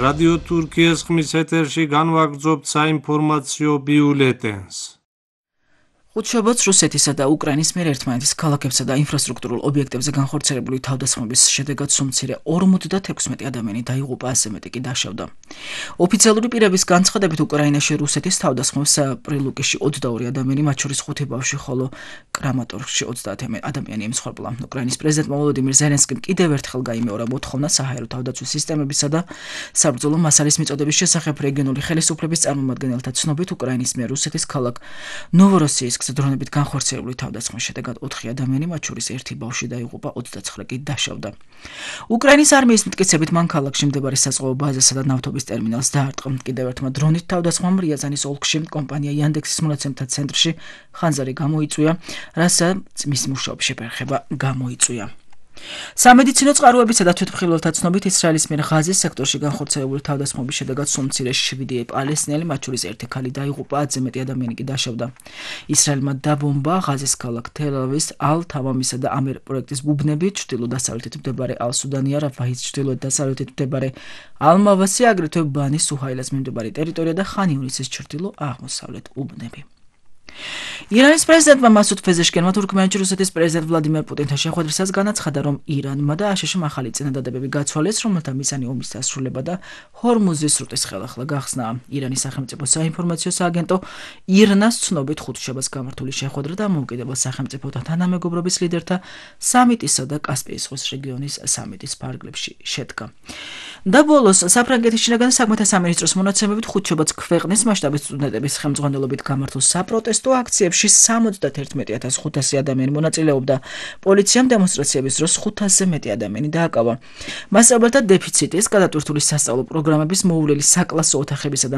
რადიო თურქიის ხმის ეთერში განვაგრძობთ საინფორმაციო ბიულეტენს. ხუთშაბათს რუსეთისა და უკრაინის მიერ ერთმანეთის ქალაქებსა და ინფრასტრუქტურულ ობიექტებზე განხორციელებული თავდასხმების შედეგად სულ მცირე 56 ადამიანი დაიღუპა, ასე მეტი კი დაშავდა. ოფიციალური პირების განცხადებით, უკრაინაში რუსეთის თავდასხმებს პრილუკიში 22 ადამიანი, მათ შორის 5 ბავშვი, ხოლო კრამატორსკში 30 ადამიანი ემსხვერპლა. უკრაინის პრეზიდენტმა ვოლოდიმირ ზელენსკიმ კიდევ ერთხელ გაიმეორა მოთხოვნა საჰაერო თავდაცვის სისტემებისა და საბრძოლო მასალის მიწოდების შესახებ. რეგიონული ხელისუფლების წარმომადგენელთა ცნობით, უკრაინის მიერ რუსეთის ქალაქ ნოვოროსიისკ დრონებით განხორციელებული თავდასხმის შედეგად 4 ადამიანი, მათ შორის 1 ბავშვი დაიღუპა, 29 კი დაშავდა. უკრაინის არმიის მტკიცებით, მან ქალაქში მდებარე საზღვაო ბაზასა და ნავთობის ტერმინალს დაარტყა. კიდევ ერთმა დრონით თავდასხმამ რიაზანის ოლქში კომპანია Yandex-ის მონაცემთა ცენტრში ხანძარი გამოიწვია, რასაც მისი მუშაობის შეფერხება გამოიწვია. სამედიცინო წყაროებისა და თვითმხილველთა ცნობით, ისრაელის მიერ ღაზის სექტორში განხორციელებული თავდასხმების შედეგად სულ მცირე 7 პალესტინელი, მათ შორის 1 ქალი დაიღუპა, 10-ზე მეტი ადამიანი კი დაშავდა. ისრაელმა დაბომბა ღაზის ქალაქ თელ-ავივის ალ-თამამისა და ამერ პროექტის ბუბნები, ჩრდილო-დასავლეთით მდებარე ალ-სუდანია, რაფაჰის ჩრდილო-დასავლეთით მდებარე ალ-მავასი, აგრეთვე ბანი სუჰაილას მიმდებარე ტერიტორია და ხან-იუნისის ჩრდილო-აღმოსავლეთ უბნები. ირანის პრეზიდენტმა მასუდ ფეზეშკიანმა თურქმენეთში რუსეთის პრეზიდენტ ვლადიმერ პუტინთან შეხვედრისას განაცხადა, რომ ირანმა და აშშ-მ ახალი წინადადებები გაცვალეს, რომელთა მიზანი ომის დასრულება და ჰორმუზის სრუტის ხელახლა გახსნა. ირანის სახელმწიფო საინფორმაციო სააგენტო ირნას ცნობით, ხუთშაბათს გამართული შეხვედრა დამოუკიდებელ სახელმწიფოთა თანამეგობრობის ლიდერთა სამიტისა და კასპიის ზღვის რეგიონის სამიტის ფარგლებში შედგა. და ბოლოს, საფრანგეთის შინაგან საქმეთა სამინისტროს მონაცემებით, ხუთშაბათს ქვეყნის მასშტაბის სტუდენტების ხელმძღვანელობით გამართულ საპროტესტო აქციებში 71,500 ადამიანი მონაწილეობდა. პოლიციამ დემონსტრაციების დროს 500-ზე მეტი ადამიანი დააკავა. მასწავლებლთა დეფიციტის, გადატვირთული სასწავლო პროგრამების, მოუვლელი საკლასო ოთახებისა და